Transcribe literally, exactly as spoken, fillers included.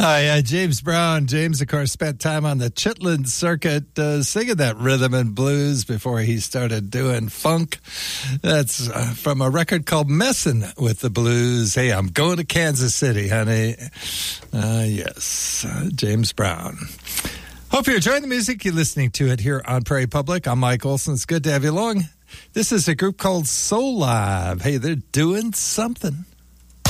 Hi, uh, James Brown. James, of course, spent time on the Chitlin circuit uh, singing that rhythm and blues before he started doing funk. That's uh, from a record called Messin' with the Blues. Hey, I'm going to Kansas City, honey. Uh, yes, uh, James Brown. Hope you're enjoying the music. You're listening to it here on Prairie Public. I'm Mike Olson. It's good to have you along. This is a group called Soul Live. Hey, they're doing something.